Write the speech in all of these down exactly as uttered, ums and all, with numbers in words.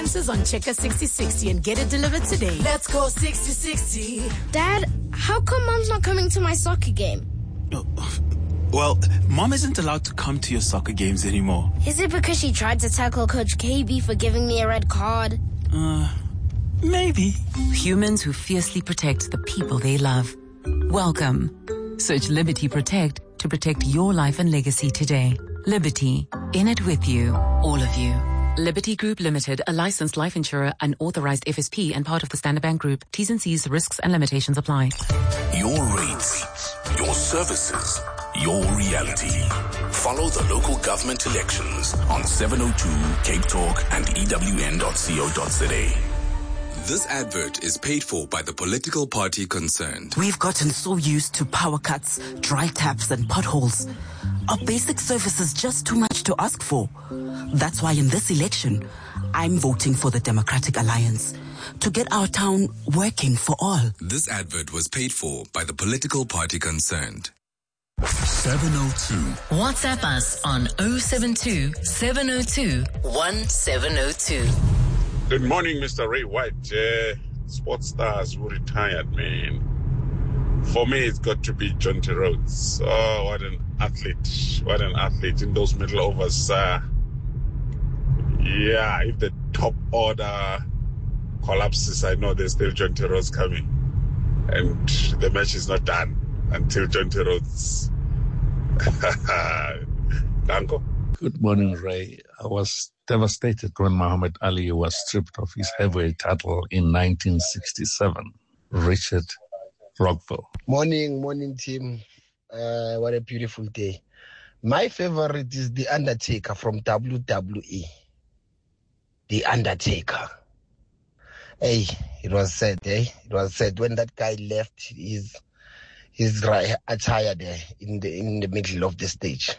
appliances on Checker sixty sixty and get it delivered today. Let's go sixty sixty. Dad, how come Mom's not coming to my soccer game? Well, Mom isn't allowed to come to your soccer games anymore. Is it because she tried to tackle Coach K B for giving me a red card? Uh, maybe. Humans who fiercely protect the people they love. Welcome. Search Liberty Protect to protect your life and legacy today. Liberty. In it with you. All of you. Liberty Group Limited, a licensed life insurer, an authorized F S P and part of the Standard Bank Group. T's and C's, risks and limitations apply. Your rates, your services, your reality. Follow the local government elections on seven oh two Cape Talk and E W N dot co dot za. This advert is paid for by the political party concerned. We've gotten so used to power cuts, dry taps and potholes. Are basic services just too much to ask for? That's why in this election, I'm voting for the Democratic Alliance to get our town working for all. This advert was paid for by the political party concerned. seven oh two. WhatsApp us on oh seven two, seven oh two, one seven oh two. Good morning, Mister Ray White. Uh, sports stars who retired, man. For me, it's got to be Jonty Rhodes. Oh, what an athlete. What an athlete in those middle overs. Uh, yeah, if the top order collapses, I know there's still Jonty Rhodes coming. And the match is not done until Jonty Rhodes. Danko. Good morning, Ray. I was devastated when Muhammad Ali was stripped of his heavyweight title in nineteen sixty-seven. Richard Rockville. Morning, morning team. Uh, what a beautiful day. My favorite is The Undertaker from W W E. The Undertaker. Hey, it was sad, eh? It was sad when that guy left his his attire there in the in the middle of the stage.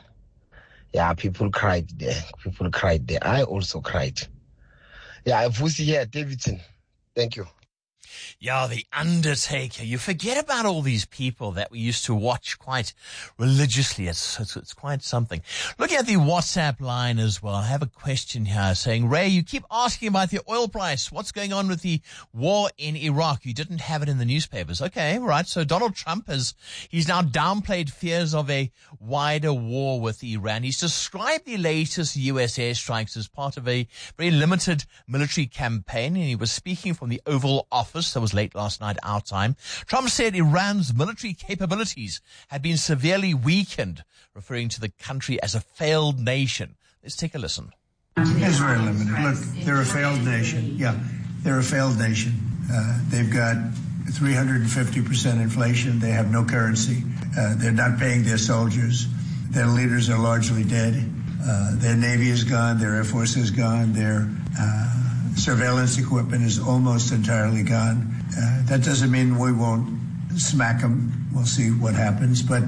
Yeah, people cried there. People cried there. I also cried. Yeah, Vusi here, Davidson. Thank you. Yeah, The Undertaker. You forget about all these people that we used to watch quite religiously. It's, it's, it's quite something. Looking at the WhatsApp line as well, I have a question here saying, Ray, you keep asking about the oil price. What's going on with the war in Iraq? You didn't have it in the newspapers. Okay, right. So Donald Trump has, he's now downplayed fears of a wider war with Iran. He's described the latest U S airstrikes as part of a very limited military campaign, and he was speaking from the Oval Office. That was late last night, our time. Trump said Iran's military capabilities had been severely weakened, referring to the country as a failed nation. Let's take a listen. It's very limited. Look, they're a failed nation. Yeah, they're a failed nation. Uh, they've got three hundred fifty percent inflation. They have no currency. Uh, they're not paying their soldiers. Their leaders are largely dead. Uh, their Navy is gone. Their Air Force is gone. Their uh, surveillance equipment is almost entirely gone. Uh, that doesn't mean we won't smack them. We'll see what happens. But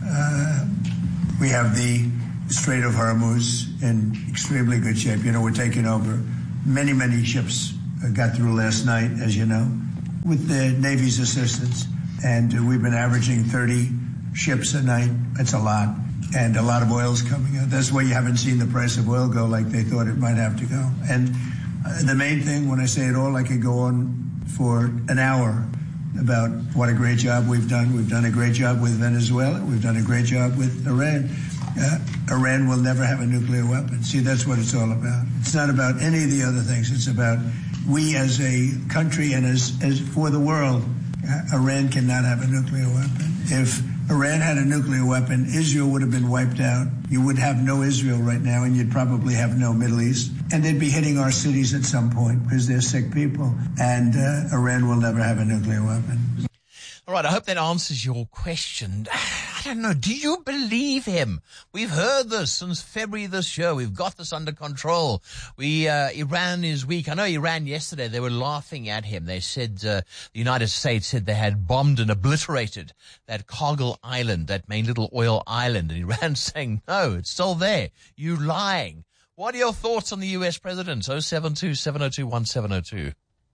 uh, we have the Strait of Hormuz in extremely good shape. You know, we're taking over. Many, many ships uh, got through last night, as you know, with the Navy's assistance. And uh, we've been averaging thirty ships a night. That's a lot. And a lot of oil's coming out. That's why you haven't seen the price of oil go like they thought it might have to go. And uh, the main thing, when I say it all, I could go on for an hour about what a great job we've done. We've done a great job with Venezuela. We've done a great job with Iran. Uh, Iran will never have a nuclear weapon. See, that's what it's all about. It's not about any of the other things. It's about we as a country and as, as for the world, uh, Iran cannot have a nuclear weapon. If Iran had a nuclear weapon, Israel would have been wiped out. You would have no Israel right now, and you'd probably have no Middle East. And they'd be hitting our cities at some point because they're sick people. And uh, Iran will never have a nuclear weapon. All right, I hope that answers your question. I don't know, do you believe him? We've heard this since February this year. We've got this under control. We, uh, Iran is weak. I know Iran yesterday, they were laughing at him. They said, uh, the United States said they had bombed and obliterated that Cargill Island, that main little oil island. And Iran saying, no, it's still there. You lying. What are your thoughts on the U S president? oh seven two, seven oh two, one seven oh two.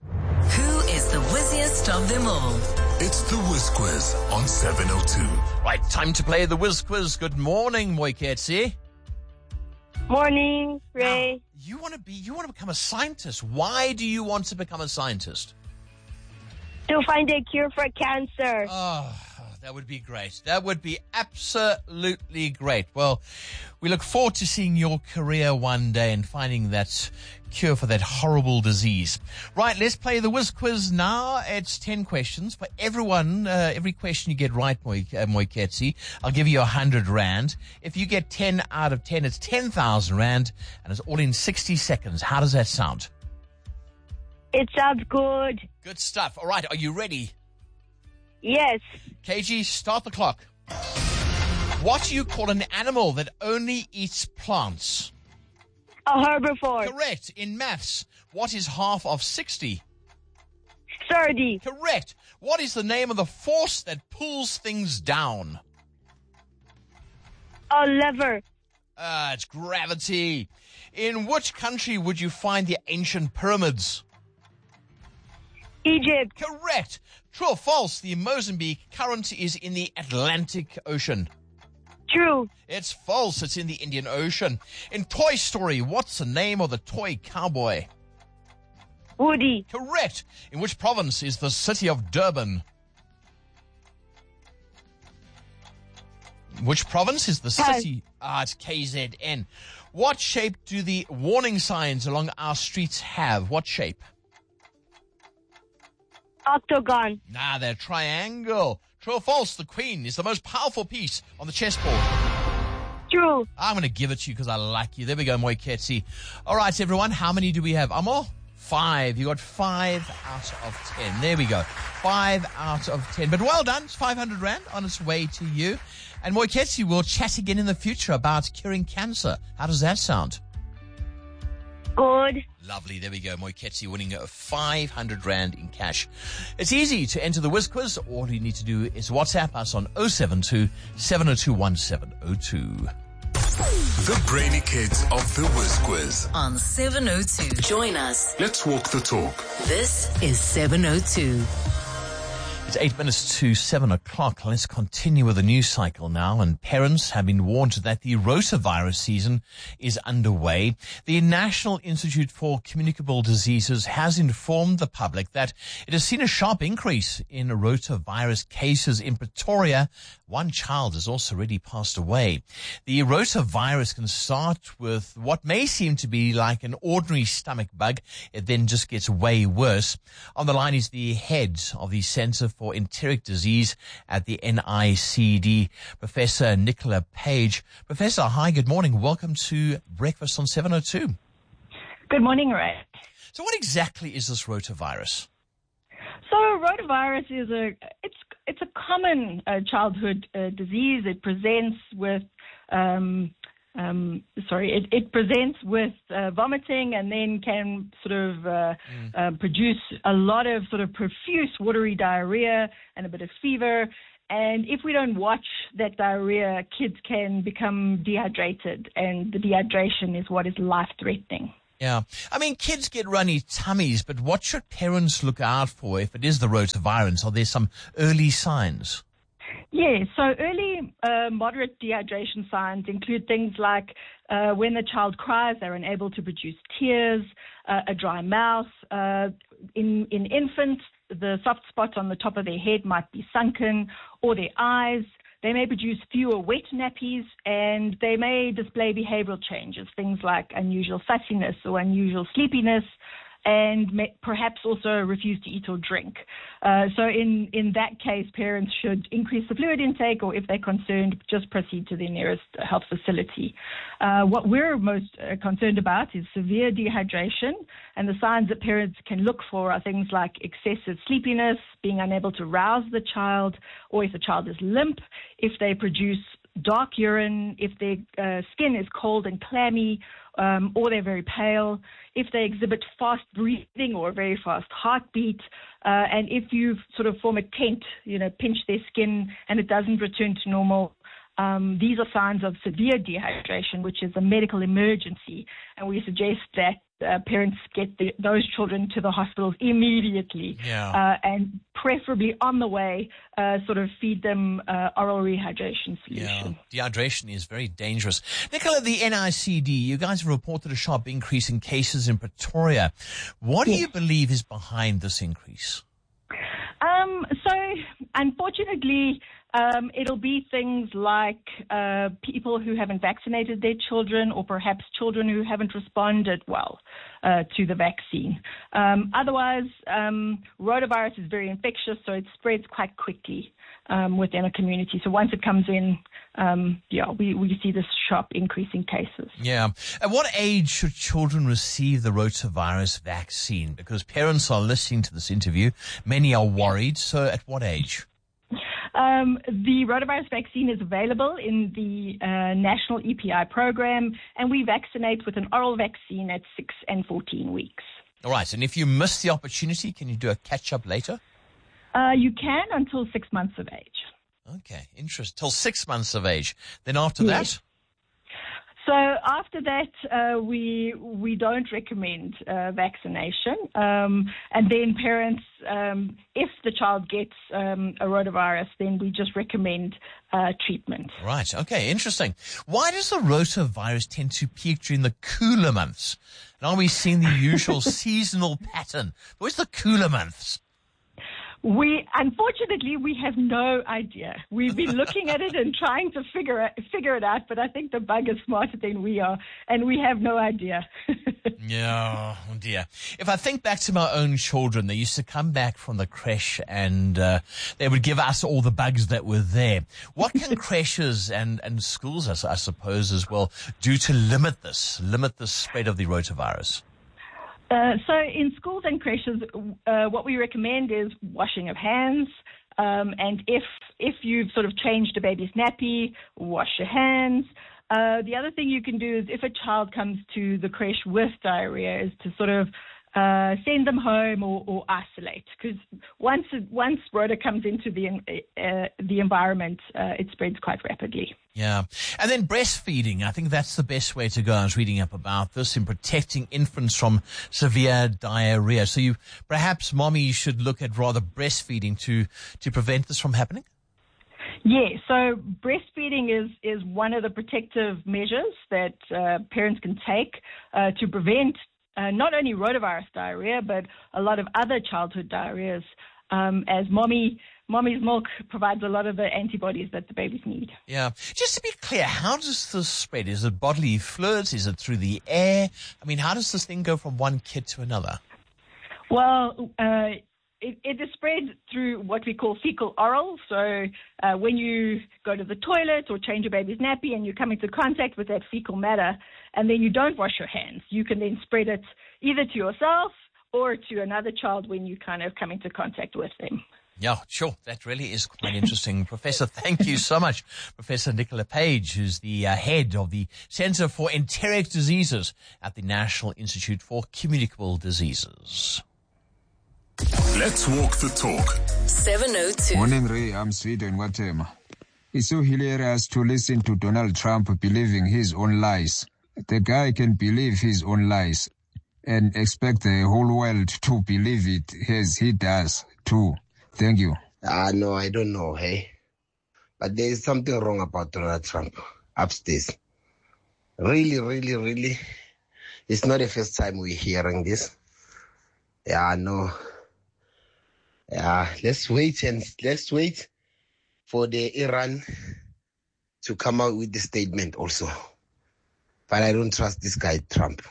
Who is the whizziest of them all? It's the Whiz Quiz on seven oh two. Right, time to play the Whiz Quiz. Good morning, Moiketsi. Morning, Ray. Now, you want to be, you want to become a scientist. Why do you want to become a scientist? To find a cure for cancer. Oh, that would be great. That would be absolutely great. Well, we look forward to seeing your career one day and finding that cure for that horrible disease. Right, let's play the Whiz Quiz now. It's ten questions. For everyone, uh, every question you get right, Moy, uh, Moiketsi, I'll give you a hundred rand. If you get ten out of ten, it's ten thousand rand, and it's all in sixty seconds. How does that sound? It sounds good. Good stuff. All right, are you ready? Yes. K G, start the clock. What do you call an animal that only eats plants? A herbivore. Correct. In maths, what is half of sixty? thirty. Correct. What is the name of the force that pulls things down? A lever. Ah, uh, it's gravity. In which country would you find the ancient pyramids? Egypt. Correct. True or false, the Mozambique current is in the Atlantic Ocean? True. It's false. It's in the Indian Ocean. In Toy Story, what's the name of the toy cowboy? Woody. Correct. In which province is the city of Durban? Which province is the city? Ah, it's K Z N. What shape do the warning signs along our streets have? What shape? Octagon. Nah, they're triangle. True or false, the queen is the most powerful piece on the chessboard? True. I'm going to give it to you because I like you. There we go, Moiketsi. All right, everyone, how many do we have? Amo? Five. You got five out of ten. There we go. Five out of ten. But well done. It's five hundred rand on its way to you. And Moiketsi, we'll chat again in the future about curing cancer. How does that sound? Good. Lovely. There we go. Moiketsi winning five hundred rand in cash. It's easy to enter the Whiz Quiz. All you need to do is WhatsApp us on oh seven two, seven oh two, one seven oh two. The Brainy Kids of the Whiz Quiz. On seven oh two. Join us. Let's walk the talk. This is seven oh two. It's eight minutes to seven o'clock. Let's continue with the news cycle now. And parents have been warned that the rotavirus season is underway. The National Institute for Communicable Diseases has informed the public that it has seen a sharp increase in rotavirus cases in Pretoria. One child has also already passed away. The rotavirus can start with what may seem to be like an ordinary stomach bug. It then just gets way worse. On the line is the head of the Centre for for Enteric Disease at the N I C D, Professor Nicola Page. Professor, hi, good morning. Welcome to Breakfast on seven oh two. Good morning, Ray. So what exactly is this rotavirus? So rotavirus is a it's it's a common uh, childhood uh, disease. It presents with um, Um, sorry, it, it presents with uh, vomiting and then can sort of uh, mm. uh, produce a lot of sort of profuse watery diarrhea and a bit of fever. And if we don't watch that diarrhea, kids can become dehydrated, and the dehydration is what is life-threatening. Yeah. I mean, kids get runny tummies, but what should parents look out for if it is the rotavirus? Are there some early signs? Yeah, so early uh, moderate dehydration signs include things like uh, when the child cries, they're unable to produce tears, uh, a dry mouth. Uh, in, in infants, the soft spot on the top of their head might be sunken, or their eyes. They may produce fewer wet nappies, and they may display behavioral changes, things like unusual fussiness or unusual sleepiness, and may, perhaps also refuse to eat or drink. Uh, so in, in that case, parents should increase the fluid intake, or if they're concerned, just proceed to the nearest health facility. Uh, what we're most uh, concerned about is severe dehydration, and the signs that parents can look for are things like excessive sleepiness, being unable to rouse the child, or if the child is limp, if they produce dark urine, if their uh, skin is cold and clammy, um, or they're very pale, if they exhibit fast breathing or a very fast heartbeat, uh, and if you sort of form a tent, you know, pinch their skin and it doesn't return to normal, um, these are signs of severe dehydration, which is a medical emergency, and we suggest that Uh, parents get the, those children to the hospitals immediately, yeah. uh, and preferably on the way, uh, sort of feed them uh, oral rehydration solution. Yeah, dehydration is very dangerous. Nicola, the N I C D, you guys have reported a sharp increase in cases in Pretoria. What do yes. you believe is behind this increase? Um, so, unfortunately, um, it'll be things like uh, people who haven't vaccinated their children, or perhaps children who haven't responded well uh, to the vaccine. Um, otherwise, um, rotavirus is very infectious, so it spreads quite quickly um, within a community. So once it comes in, um, yeah, we, we see this sharp increase in cases. Yeah. At what age should children receive the rotavirus vaccine? Because parents are listening to this interview. Many are worried. So at what age? Um, the rotavirus vaccine is available in the uh, National E P I program, and we vaccinate with an oral vaccine at six and fourteen weeks. All right. And if you miss the opportunity, can you do a catch-up later? Uh, you can until six months of age. Okay, interesting. Till six months of age. Then after Yes. that? So after that, uh, we we don't recommend uh, vaccination. Um, and then parents, um, if the child gets um, a rotavirus, then we just recommend uh, treatment. Right. Okay. Interesting. Why does the rotavirus tend to peak during the cooler months? And are we seeing the usual seasonal pattern? Where's the cooler months? We, unfortunately, we have no idea. We've been looking at it and trying to figure it, figure it out, but I think the bug is smarter than we are, and we have no idea. Yeah, oh dear. If I think back to my own children, they used to come back from the creche and uh, they would give us all the bugs that were there. What can creches and, and schools, I, I suppose, as well, do to limit this, limit the spread of the rotavirus? Uh, so in schools and creches, uh, what we recommend is washing of hands. Um, and if if you've sort of changed a baby's nappy, wash your hands. Uh, the other thing you can do is if a child comes to the creche with diarrhea, is to sort of uh, send them home or, or isolate. Because once once rota comes into the uh, the environment, uh, it spreads quite rapidly. Yeah. And then breastfeeding. I think that's the best way to go. I was reading up about this in protecting infants from severe diarrhea. So you, perhaps mommy should look at rather breastfeeding to, to prevent this from happening? Yeah, so breastfeeding is, is one of the protective measures that uh, parents can take uh, to prevent uh, not only rotavirus diarrhea, but a lot of other childhood diarrheas, um, as mommy Mommy's milk provides a lot of the antibodies that the babies need. Yeah. Just to be clear, how does this spread? Is it bodily fluids? Is it through the air? I mean, how does this thing go from one kid to another? Well, uh, it, it is spread through what we call fecal oral. So uh, when you go to the toilet or change your baby's nappy and you come into contact with that fecal matter and then you don't wash your hands, you can then spread it either to yourself or to another child when you kind of come into contact with them. Yeah, sure. That really is quite interesting. Professor, thank you so much. Professor Nicola Page, who's the uh, head of the Center for Enteric Diseases at the National Institute for Communicable Diseases. Let's walk the talk. seven oh two. Morning, Ray. I'm Sweden, Watema. It's so hilarious to listen to Donald Trump believing his own lies. The guy can believe his own lies and expect the whole world to believe it as he does too. Thank you. Ah, uh, no, I don't know, hey. But there is something wrong about Donald Trump upstairs. Really, really, really. It's not the first time we're hearing this. Yeah, no. Yeah, let's wait and let's wait for the Iran to come out with the statement also. But I don't trust this guy, Trump.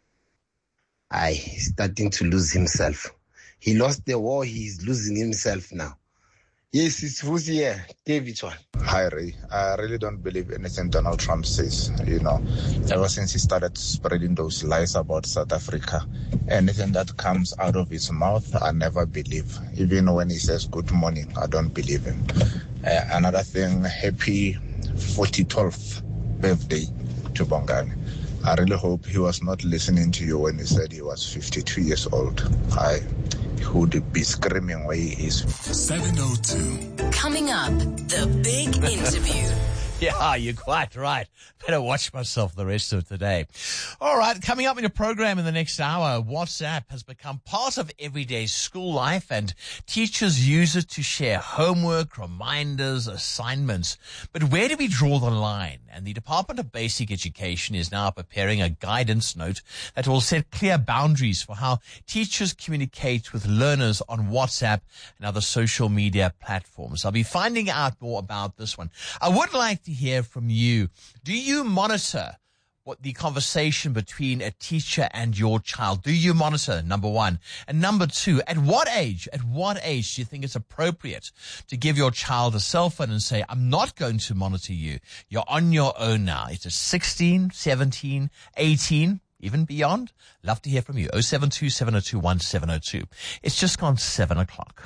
I, he's starting to lose himself. He lost the war. He's losing himself now. Yes, it's who's here. David one. Hi, Ray. I really don't believe anything Donald Trump says. You know, ever since he started spreading those lies about South Africa, anything that comes out of his mouth, I never believe. Even when he says good morning, I don't believe him. Uh, another thing, happy forty-twelfth birthday to Bongani. I really hope he was not listening to you when he said he was fifty-two years old. I would be screaming where he is. seven oh two. Coming up, the big interview. Yeah, you're quite right. Better watch myself the rest of today. All right, coming up in the program in the next hour, WhatsApp has become part of everyday school life, and teachers use it to share homework, reminders, assignments. But where do we draw the line? And the Department of Basic Education is now preparing a guidance note that will set clear boundaries for how teachers communicate with learners on WhatsApp and other social media platforms. I'll be finding out more about this one. I would like to hear from you. Do you monitor what the conversation between a teacher and your child? Do you monitor, number one? And number two, at what age, at what age do you think it's appropriate to give your child a cell phone and say, I'm not going to monitor you. You're on your own now. Is it sixteen, seventeen, eighteen? Even beyond? Love to hear from you. oh seven two, seven oh two, one seven oh two. It's just gone seven o'clock.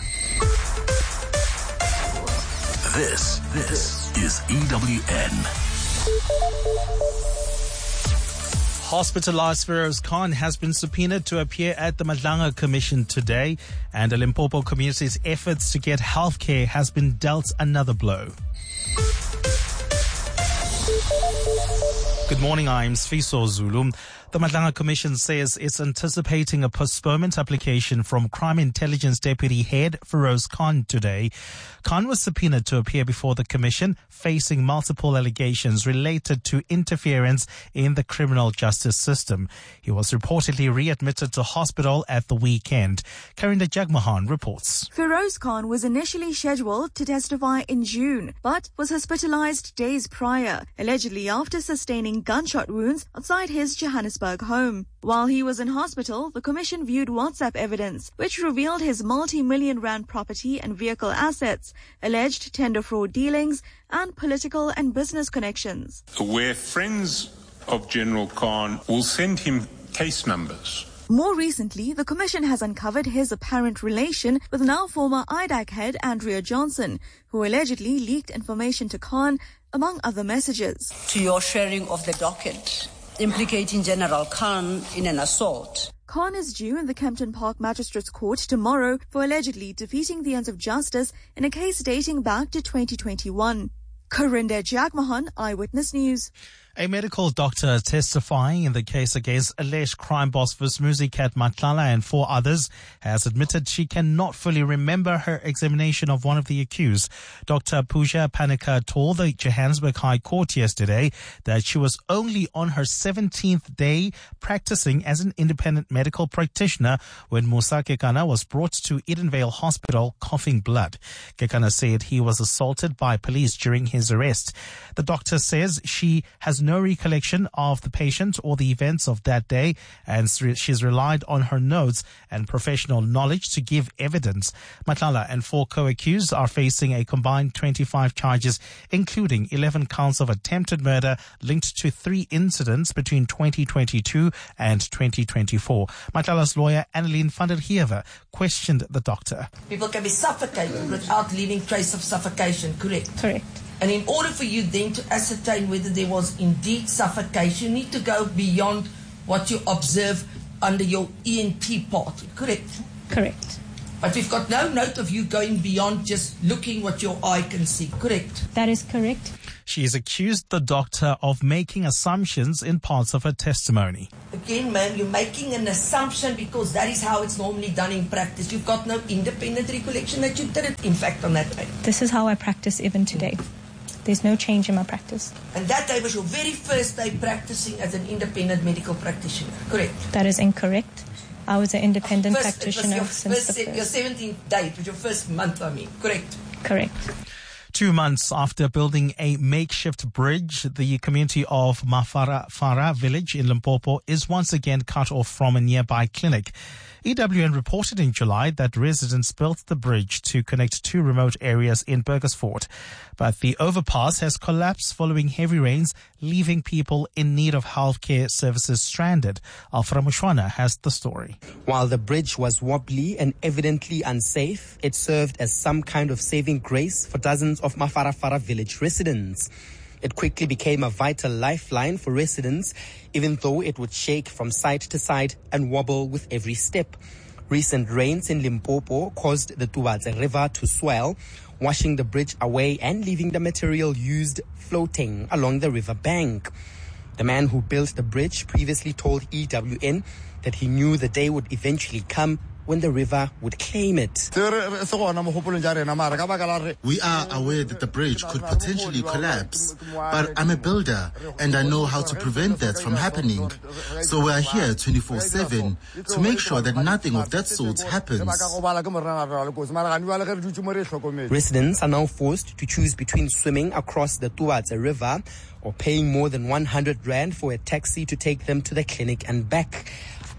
This, this is E W N. Hospitalized Feroz Khan has been subpoenaed to appear at the Madlanga Commission today, and the Limpopo community's efforts to get healthcare has been dealt another blow. Good morning, I'm Sfiso Zulu. The Madlanga Commission says it's anticipating a postponement application from Crime Intelligence Deputy Head Feroz Khan today. Khan was subpoenaed to appear before the Commission, facing multiple allegations related to interference in the criminal justice system. He was reportedly readmitted to hospital at the weekend. Karinda Jagmohan reports. Feroz Khan was initially scheduled to testify in June, but was hospitalized days prior, allegedly after sustaining gunshot wounds outside his Johannesburg home. While he was in hospital, the Commission viewed WhatsApp evidence, which revealed his multi-million rand property and vehicle assets, alleged tender fraud dealings, and political and business connections. Where friends of General Khan will send him case numbers. More recently, the Commission has uncovered his apparent relation with now former I D A C head Andrea Johnson, who allegedly leaked information to Khan, among other messages. To your sharing of the docket implicating General Khan in an assault. Khan is due in the Kempton Park Magistrates Court tomorrow for allegedly defeating the ends of justice in a case dating back to twenty twenty-one. Karinda Jagmohan, Eyewitness News. A medical doctor testifying in the case against alleged crime boss Vusmuzi-Kat Matlala and four others has admitted she cannot fully remember her examination of one of the accused. Doctor Pooja Panika told the Johannesburg High Court yesterday that she was only on her seventeenth day practicing as an independent medical practitioner when Musa Kekana was brought to Edenvale Hospital coughing blood. Kekana said he was assaulted by police during his arrest. The doctor says she has no recollection of the patient or the events of that day, and she's relied on her notes and professional knowledge to give evidence. Matlala and four co-accused are facing a combined twenty-five charges, including eleven counts of attempted murder linked to three incidents between twenty twenty-two and twenty twenty-four. Matlala's lawyer, Annelien van der Heever, questioned the doctor. People can be suffocated without leaving trace of suffocation, correct? Correct. And in order for you then to ascertain whether there was indeed suffocation, you need to go beyond what you observe under your E N T part, correct? Correct. But we've got no note of you going beyond just looking what your eye can see, correct? That is correct. She has accused the doctor of making assumptions in parts of her testimony. Again, ma'am, you're making an assumption because that is how it's normally done in practice. You've got no independent recollection that you did it, in fact, on that day. This is how I practice even today. There's no change in my practice. And that day was your very first day practicing as an independent medical practitioner, correct? That is incorrect. I was an independent first, practitioner it was your since first, the first. Your seventeenth day, it was your first month, I mean, correct? Correct. Two months after building a makeshift bridge, the community of Mafara Fara village in Limpopo is once again cut off from a nearby clinic. E W N reported in July that residents built the bridge to connect two remote areas in Burgersfort. But the overpass has collapsed following heavy rains, leaving people in need of healthcare services stranded. Alfra Mushwana has the story. While the bridge was wobbly and evidently unsafe, it served as some kind of saving grace for dozens of Mafarafara village residents. It quickly became a vital lifeline for residents, even though it would shake from side to side and wobble with every step. Recent rains in Limpopo caused the Tuvatse River to swell, washing the bridge away and leaving the material used floating along the river bank. The man who built the bridge previously told E W N that he knew the day would eventually come when the river would claim it. We are aware that the bridge could potentially collapse, but I'm a builder and I know how to prevent that from happening. So we are here twenty-four seven to make sure that nothing of that sort happens. Residents are now forced to choose between swimming across the Tuvatse River or paying more than one hundred rand for a taxi to take them to the clinic and back.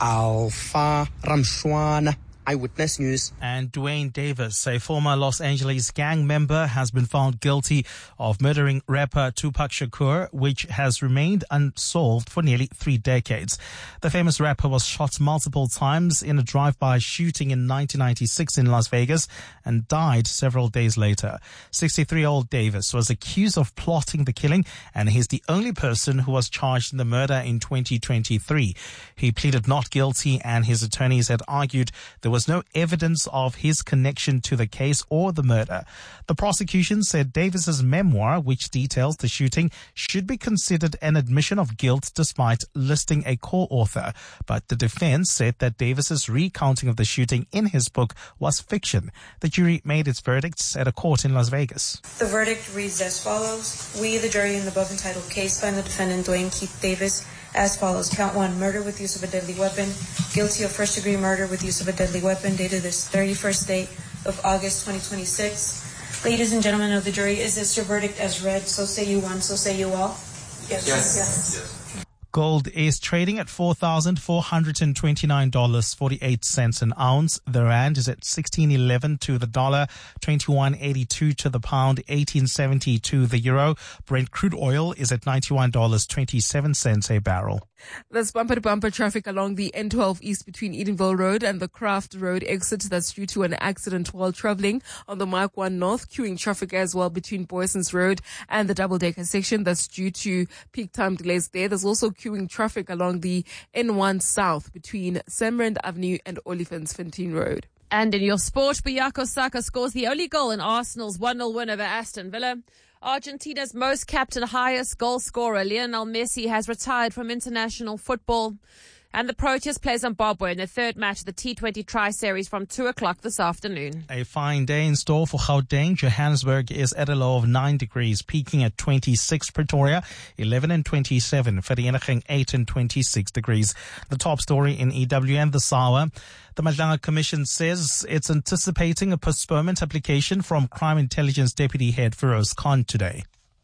Alpha Ramshwana, Eyewitness News. And Dwayne Davis, a former Los Angeles gang member, has been found guilty of murdering rapper Tupac Shakur, which has remained unsolved for nearly three decades. The famous rapper was shot multiple times in a drive-by shooting in nineteen ninety-six in Las Vegas and died several days later. sixty-three-year-old Davis was accused of plotting the killing, and he's the only person who was charged in the murder in twenty twenty-three. He pleaded not guilty, and his attorneys had argued there was no evidence of his connection to the case or the murder. The prosecution said Davis's memoir, which details the shooting, should be considered an admission of guilt despite listing a co-author. But the defense said that Davis's recounting of the shooting in his book was fiction. The jury made its verdicts at a court in Las Vegas. The verdict reads as follows. We, the jury in the above entitled case, find the defendant Dwayne Keith Davis as follows. Count one, murder with use of a deadly weapon. Guilty of first degree murder with use of a deadly weapon, dated this thirty-first day of August twenty twenty-six. Ladies and gentlemen of the jury, is this your verdict as read? So say you one, so say you all. Yes. Yes. yes. yes. Gold is trading at four thousand four hundred twenty-nine dollars and forty-eight cents an ounce. The rand is at sixteen eleven to the dollar, twenty-one eighty-two to the pound, eighteen seventy to the euro. Brent crude oil is at ninety-one dollars and twenty-seven cents a barrel. There's bumper-to-bumper traffic along the N twelve East between Edenville Road and the Craft Road exit. That's due to an accident while traveling on the Mark one North. Queuing traffic as well between Boysons Road and the double-decker section. That's due to peak time delays there. There's also queuing traffic along the N one South between Semrand Avenue and Oliphants-Fontaine Road. And in your sport, Bukayo Saka scores the only goal in Arsenal's one nil win over Aston Villa. Argentina's most capped and highest goal scorer, Lionel Messi, has retired from international football. And the Proteas play Zimbabwe in the third match of the T twenty Tri-Series from two o'clock this afternoon. A fine day in store for Gauteng. Johannesburg is at a low of nine degrees, peaking at twenty-six. Pretoria, eleven and twenty-seven. Vereeniging, eight and twenty-six degrees. The top story in E W N this hour. The Madlanga Commission says it's anticipating a postponement application from Crime Intelligence Deputy Head Feroz Khan today.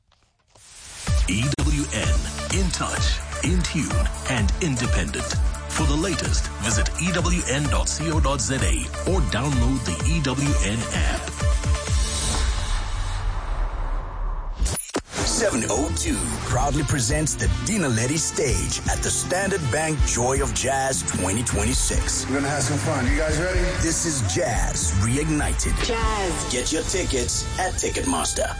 E W N, in touch, in tune, and independent. For the latest, visit E W N dot co dot za or download the E W N app. seven oh two proudly presents the Dina Letty stage at the Standard Bank Joy of Jazz twenty twenty-six. We're gonna have some fun. You guys ready? This is Jazz Reignited. Jazz. Get your tickets at Ticketmaster.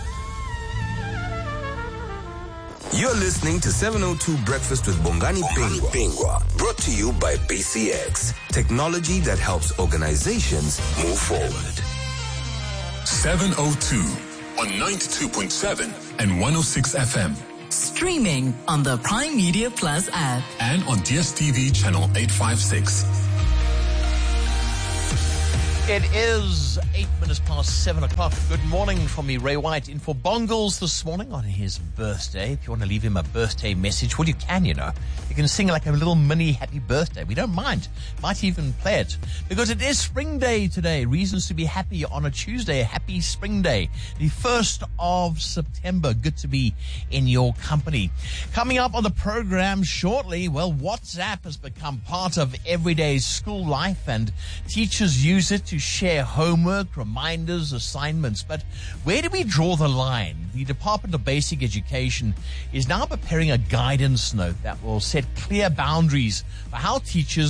You're listening to seven oh two Breakfast with Bongani Pingwa. Pingwa. Brought to you by B C X. Technology that helps organizations move forward. seven oh two on ninety-two point seven and one oh six F M. Streaming on the Prime Media Plus app. And on D S T V channel eight fifty-six. It is eight minutes past seven o'clock. Good morning from me, Ray White, in for Bongles this morning on his birthday. If you want to leave him a birthday message, well, you can, you know. You can sing like a little mini happy birthday. We don't mind. Might even play it. Because it is Spring Day today. Reasons to be happy on a Tuesday. Happy Spring Day. The first of September. Good to be in your company. Coming up on the program shortly, well, WhatsApp has become part of everyday school life, and teachers use it to share homework, reminders, assignments. But where do we draw the line? The Department of Basic Education is now preparing a guidance note that will set clear boundaries for how teachers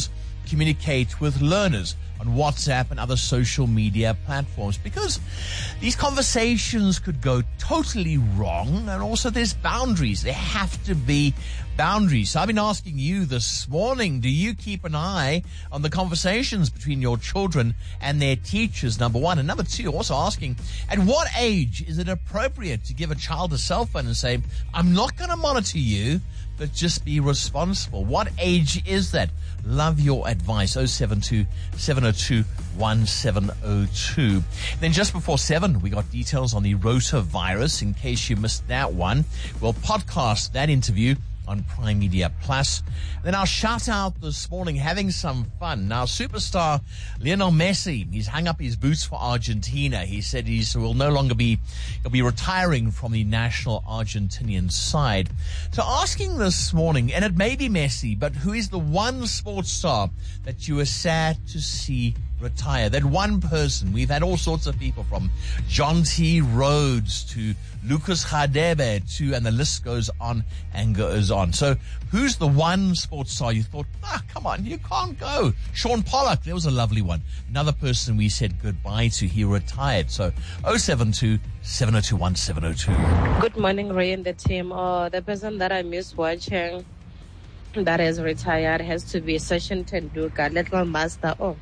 communicate with learners on WhatsApp and other social media platforms, because these conversations could go totally wrong, and also there's boundaries. There have to be boundaries. So I've been asking you this morning, do you keep an eye on the conversations between your children and their teachers, number one? And number two, also asking, at what age is it appropriate to give a child a cell phone and say, I'm not going to monitor you, but just be responsible? What age is that? Love your advice. oh seven two, seven oh two, one seven oh two. Then just before seven, we got details on the rotavirus. In case you missed that one, we'll podcast that interview on Prime Media Plus. Then our shout out this morning, having some fun. Now, superstar Lionel Messi, he's hung up his boots for Argentina. He said he will no longer be, he'll be retiring from the national Argentinian side. So asking this morning, and it may be Messi, but who is the one sports star that you were sad to see retire? That one person. We've had all sorts of people, from John T. Rhodes to Lucas Radebe to, and the list goes on and goes on. So who's the one sports star you thought, ah, come on, you can't go? Sean Pollock, there was a lovely one. Another person we said goodbye to, he retired. So oh seven two, seven oh two, one seven oh two. Good morning, Ray and the team. Oh, the person that I miss watching that has retired has to be Sachin Tendulkar, little master. Oh,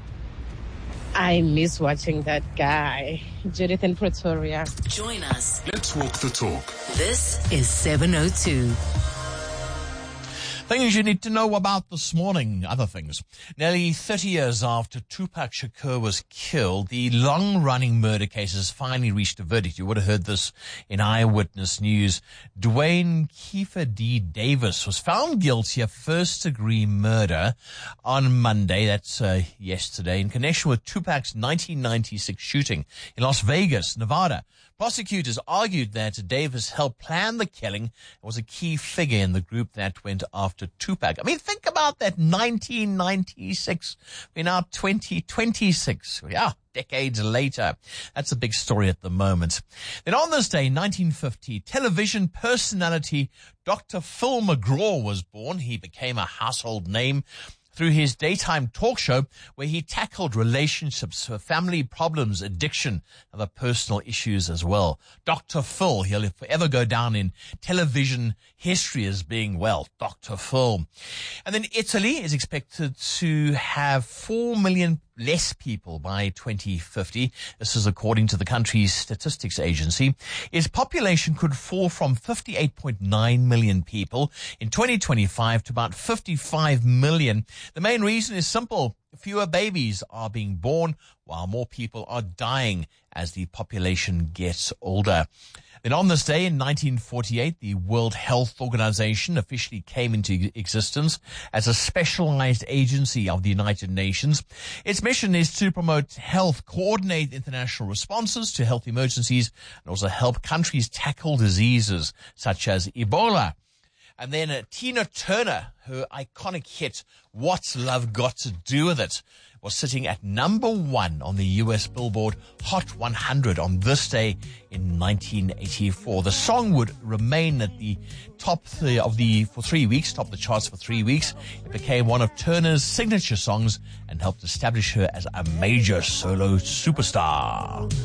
I miss watching that guy. Judith in Pretoria. Join us. Let's walk the talk. This is seven oh two. Things you need to know about this morning, other things. Nearly thirty years after Tupac Shakur was killed, the long-running murder case has finally reached a verdict. You would have heard this in Eyewitness News. Dwayne Kiefer D. Davis was found guilty of first-degree murder on Monday, that's uh, yesterday, in connection with Tupac's nineteen ninety-six shooting in Las Vegas, Nevada. Prosecutors argued that Davis helped plan the killing and was a key figure in the group that went after Tupac. I mean, think about that, nineteen ninety-six. We're now twenty twenty-six. Yeah, decades later. That's a big story at the moment. Then on this day, nineteen fifty, television personality Doctor Phil McGraw was born. He became a household name through his daytime talk show, where he tackled relationships, family problems, addiction, and the personal issues as well. Doctor Phil, he'll forever go down in television history as being, well, Doctor Phil. And then Italy is expected to have four million less people by twenty fifty. This is according to the country's statistics agency. Its population could fall from fifty-eight point nine million people in twenty twenty-five to about fifty-five million. The main reason is simple. Fewer babies are being born while more people are dying as the population gets older. Then on this day in nineteen forty-eight, the World Health Organization officially came into existence as a specialized agency of the United Nations. Its mission is to promote health, coordinate international responses to health emergencies, and also help countries tackle diseases such as Ebola. And then uh, Tina Turner, her iconic hit, What's Love Got to Do With It, was sitting at number one on the U S Billboard Hot one hundred on this day in nineteen eighty-four. The song would remain at the top th- of the, for three weeks, top the charts for three weeks. It became one of Turner's signature songs and helped establish her as a major solo superstar.